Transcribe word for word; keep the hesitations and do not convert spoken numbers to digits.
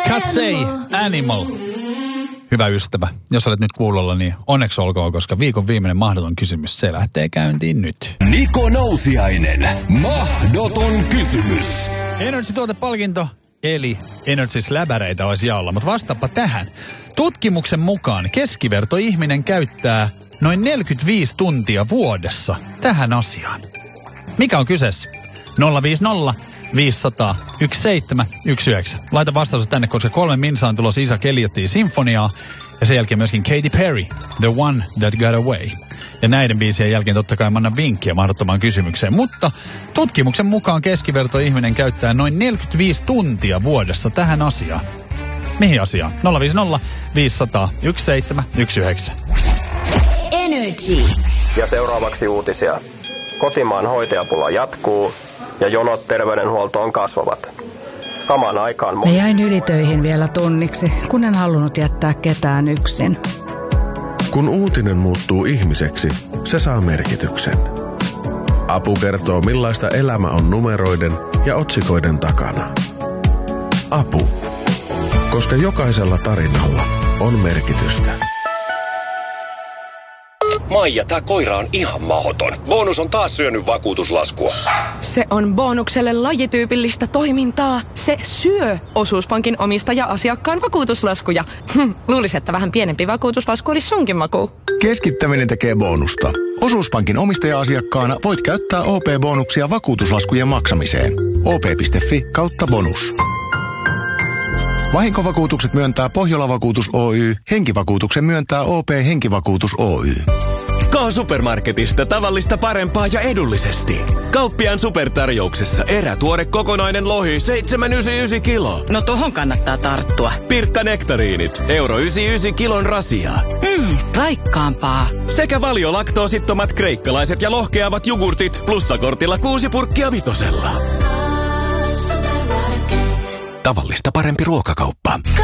Katsei, Animal. Hyvä ystävä, jos olet nyt kuulolla, niin onneksi olkoon, koska viikon viimeinen mahdoton kysymys, se lähtee käyntiin nyt. Niko Nousiainen, mahdoton kysymys. Energy-tuotepalkinto, eli Energy-läbäreitä olisi jaolla, mutta vastaappa tähän. Tutkimuksen mukaan keskivertoihminen käyttää noin neljäkymmentäviisi tuntia vuodessa tähän asiaan. Mikä on kyseessä? nolla viisi nolla viisi nolla nolla yksi seitsemän yksi yhdeksän. Laita vastaus tänne, koska kolme minsaan tulossa Isaac Elliotin sinfoniaa ja sen jälkeen myöskin Katy Perry, The One That Got Away. Ja näiden biisien jälkeen totta kai mä annan vinkkiä mahdottomaan kysymykseen. Mutta tutkimuksen mukaan keskivertoihminen käyttää noin neljäkymmentäviisi tuntia vuodessa tähän asiaan. Mihin asiaan? nolla viisi nolla viisi nolla nolla yksi seitsemän yksi yhdeksän. Energy. Ja seuraavaksi uutisia. Kotimaan hoitajapula jatkuu ja jonot terveydenhuoltoon kasvavat. Samaan aikaan... Mä jäin ylitöihin vielä tunniksi, kun en halunnut jättää ketään yksin. Kun uutinen muuttuu ihmiseksi, se saa merkityksen. Apu kertoo, millaista elämä on numeroiden ja otsikoiden takana. Apu. Koska jokaisella tarinalla on merkitystä. Maija, tää koira on ihan mahoton. Bonus on taas syönyt vakuutuslaskua. Se on bonukselle lajityypillistä toimintaa. Se syö Osuuspankin omistaja-asiakkaan vakuutuslaskuja. Hm, luulis, että vähän pienempi vakuutuslasku olisi sunkin maku. Keskittäminen tekee bonusta. Osuuspankin omistaja-asiakkaana voit käyttää O P-bonuksia vakuutuslaskujen maksamiseen. O P piste F I kautta bonus. Vahinkovakuutukset myöntää Pohjola-vakuutus Oy. Henkivakuutuksen myöntää O P Henkivakuutus Oy. K-supermarketista tavallista parempaa ja edullisesti. Kauppiaan supertarjouksessa erätuore kokonainen lohi seitsemän pilkku yhdeksänkymmentäyhdeksän kilo. No tohon kannattaa tarttua. Pirkka nektariinit, euro yhdeksänkymmentäyhdeksän kilon rasia. Mmm, raikkaampaa. Sekä valiolaktoosittomat kreikkalaiset ja lohkeavat jogurtit plussakortilla kuusi purkkia vitosella. Tavallista parempi ruokakauppa.